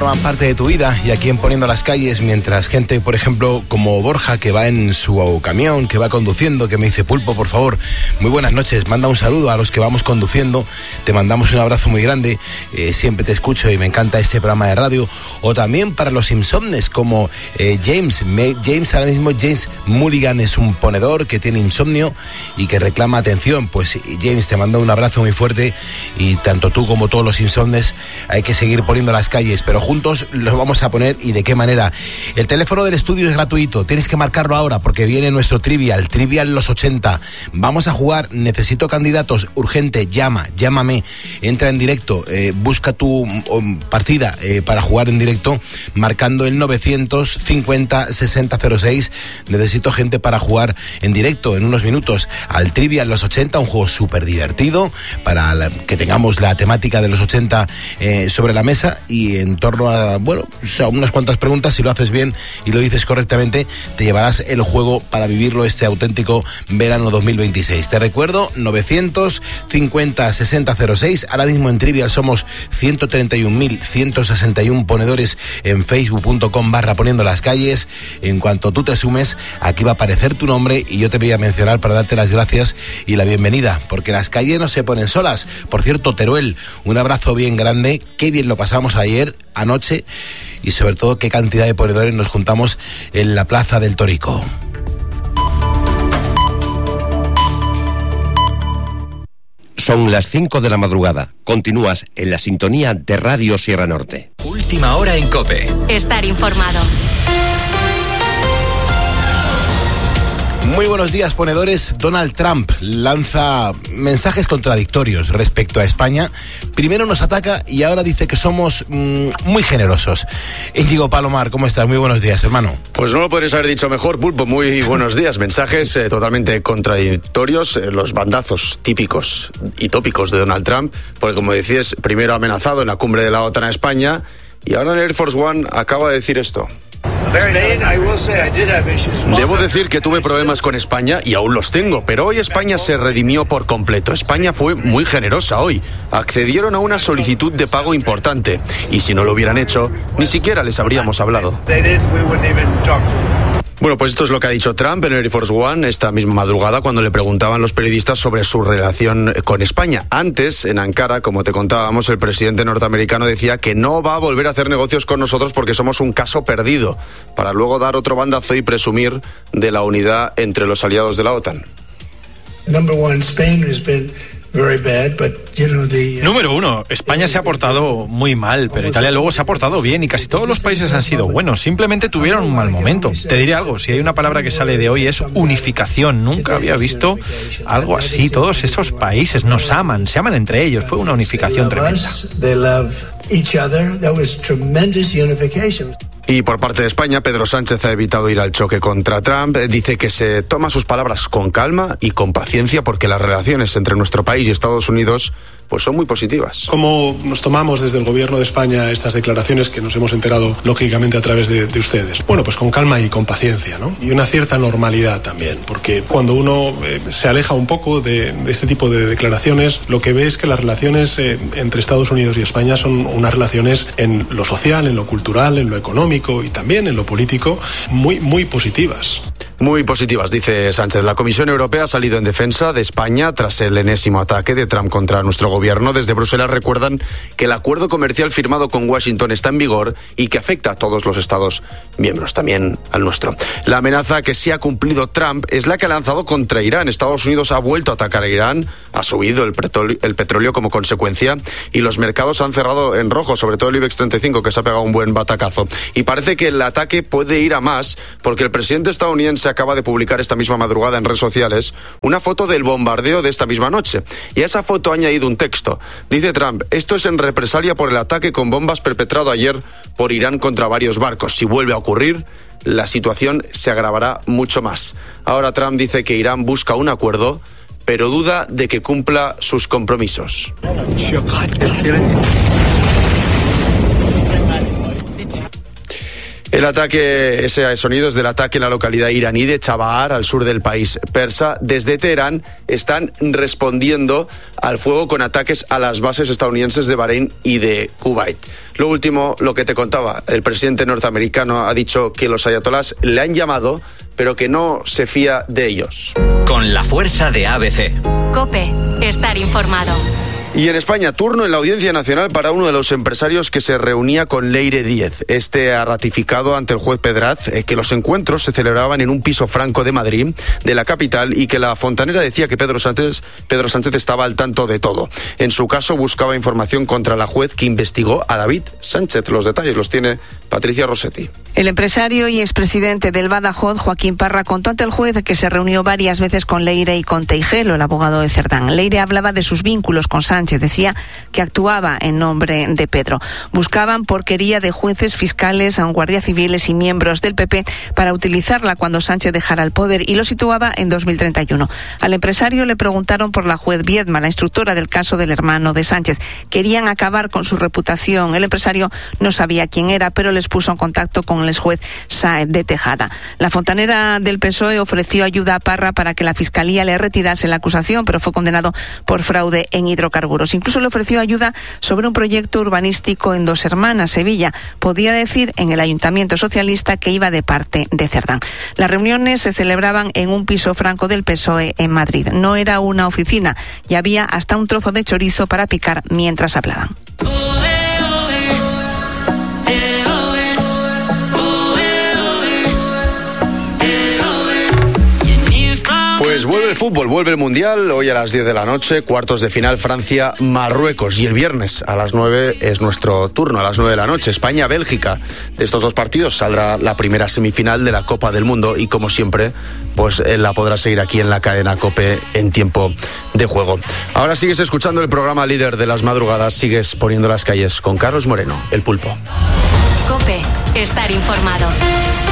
forman parte de tu vida y aquí en Poniendo las Calles, mientras gente, por ejemplo, como Borja, que va en su camión, que va conduciendo, que me dice: Pulpo, por favor, muy buenas noches, manda un saludo a los que vamos conduciendo, te mandamos un abrazo muy grande, siempre te escucho y me encanta este programa de radio. O también para los insomnes, como James, ahora mismo James Mulligan es un ponedor que tiene insomnio y que reclama atención. Pues James, te mando un abrazo muy fuerte, y tanto tú como todos los insomnes hay que seguir poniendo las calles, pero juntos los vamos a poner. ¿Y de qué manera? El teléfono del estudio es gratuito, tienes que marcarlo ahora porque viene nuestro Trivial los 80. Vamos a jugar, necesito candidatos, urgente, llámame, entra en directo, busca tu partida para jugar en directo marcando el 950-6006. Necesito gente para jugar en directo en unos minutos al Trivial los 80, un juego súper divertido para que tengamos la temática de los 80 sobre la mesa, y en torno a, unas cuantas preguntas. Si lo haces bien y lo dices correctamente, te llevarás el juego para vivirlo este auténtico verano 2026. Te recuerdo, 950-6006. Ahora mismo en Trivial somos 131.161 ponedores en facebook.com/poniendo las calles. En cuanto tú te sumes, aquí va a aparecer tu nombre y yo te voy a mencionar para darte las gracias y la bienvenida, porque las calles no se ponen solas. Por cierto, Teruel, un abrazo bien grande, qué bien lo pasamos ayer, anoche, y sobre todo qué cantidad de ponedores nos juntamos en la Plaza del Torico. Son las 5 de la madrugada. Continúas en la sintonía de Radio Sierra Norte. Última hora en COPE. Estar informado. Muy buenos días, ponedores. Donald Trump lanza mensajes contradictorios respecto a España. Primero nos ataca y ahora dice que somos muy generosos. Íñigo Palomar, ¿cómo estás? Muy buenos días, hermano. Pues no lo podrías haber dicho mejor, Pulpo. Muy buenos días. Mensajes totalmente contradictorios, los bandazos típicos y tópicos de Donald Trump, porque como decías, primero ha amenazado en la cumbre de la OTAN a España y ahora en el Air Force One acaba de decir esto. Debo decir que tuve problemas con España y aún los tengo, pero hoy España se redimió por completo. España fue muy generosa hoy. Accedieron a una solicitud de pago importante y si no lo hubieran hecho, ni siquiera les habríamos hablado. Bueno, pues esto es lo que ha dicho Trump en el Air Force One esta misma madrugada cuando le preguntaban los periodistas sobre su relación con España. Antes, en Ankara, como te contábamos, el presidente norteamericano decía que no va a volver a hacer negocios con nosotros porque somos un caso perdido, para luego dar otro bandazo y presumir de la unidad entre los aliados de la OTAN. Número uno, España se ha portado muy mal, pero Italia luego se ha portado bien y casi todos los países han sido buenos, simplemente tuvieron un mal momento. Te diré algo, si hay una palabra que sale de hoy es unificación. Nunca había visto algo así. Todos esos países se aman entre ellos. Fue una unificación tremenda. Y por parte de España, Pedro Sánchez ha evitado ir al choque contra Trump. Dice que se toma sus palabras con calma y con paciencia porque las relaciones entre nuestro país y Estados Unidos pues son muy positivas. ¿Cómo nos tomamos desde el gobierno de España estas declaraciones que nos hemos enterado lógicamente a través de ustedes? Bueno, pues con calma y con paciencia, ¿no? Y una cierta normalidad también, porque cuando uno se aleja un poco de este tipo de declaraciones, lo que ve es que las relaciones entre Estados Unidos y España son unas relaciones en lo social, en lo cultural, en lo económico y también en lo político muy, muy positivas. Muy positivas, dice Sánchez. La Comisión Europea ha salido en defensa de España tras el enésimo ataque de Trump contra nuestro gobierno. Desde Bruselas recuerdan que el acuerdo comercial firmado con Washington está en vigor y que afecta a todos los Estados miembros, también al nuestro. La amenaza que sí ha cumplido Trump es la que ha lanzado contra Irán. Estados Unidos ha vuelto a atacar a Irán, ha subido el petróleo como consecuencia y los mercados han cerrado en rojo, sobre todo el IBEX 35, que se ha pegado un buen batacazo. Y parece que el ataque puede ir a más porque el presidente estadounidense acaba de publicar esta misma madrugada en redes sociales una foto del bombardeo de esta misma noche. Y a esa foto ha añadido un texto. Dice Trump: esto es en represalia por el ataque con bombas perpetrado ayer por Irán contra varios barcos. Si vuelve a ocurrir, la situación se agravará mucho más. Ahora Trump dice que Irán busca un acuerdo, pero duda de que cumpla sus compromisos. El El ataque, ese sonido es del ataque en la localidad iraní de Chabahar, al sur del país persa. Desde Teherán están respondiendo al fuego con ataques a las bases estadounidenses de Bahrein y de Kuwait. Lo último, lo que te contaba, el presidente norteamericano ha dicho que los ayatolás le han llamado, pero que no se fía de ellos. Con la fuerza de ABC. COPE, estar informado. Y en España, turno en la Audiencia Nacional para uno de los empresarios que se reunía con Leire Díez. Este ha ratificado ante el juez Pedraz que los encuentros se celebraban en un piso franco de Madrid, de la capital, y que la fontanera decía que Pedro Sánchez estaba al tanto de todo. En su caso, buscaba información contra la juez que investigó a David Sánchez. Los detalles los tiene Patricia Rossetti. El empresario y expresidente del Badajoz, Joaquín Parra, contó ante el juez que se reunió varias veces con Leire y con Teijelo, el abogado de Cerdán. Leire hablaba de sus vínculos con Sánchez. Decía que actuaba en nombre de Pedro. Buscaban porquería de jueces, fiscales, guardias civiles y miembros del PP para utilizarla cuando Sánchez dejara el poder, y lo situaba en 2031. Al empresario le preguntaron por la juez Viedma, la instructora del caso del hermano de Sánchez. Querían acabar con su reputación. El empresario no sabía quién era, pero les puso en contacto con el exjuez Sáez de Tejada. La fontanera del PSOE ofreció ayuda a Parra para que la Fiscalía le retirase la acusación, pero fue condenado por fraude en hidrocarburos. Incluso le ofreció ayuda sobre un proyecto urbanístico en Dos Hermanas, Sevilla. Podía decir en el Ayuntamiento Socialista que iba de parte de Cerdán. Las reuniones se celebraban en un piso franco del PSOE en Madrid. No era una oficina y había hasta un trozo de chorizo para picar mientras hablaban. Pues vuelve el fútbol, vuelve el Mundial, hoy a las 10 de la noche, cuartos de final Francia-Marruecos, y el viernes a las 9 es nuestro turno, a las 9 de la noche, España-Bélgica. De estos dos partidos saldrá la primera semifinal de la Copa del Mundo y, como siempre, pues la podrás seguir aquí en la cadena COPE en tiempo de juego. Ahora sigues escuchando el programa líder de las madrugadas, sigues poniendo las calles con Carlos Moreno, el Pulpo. COPE, estar informado.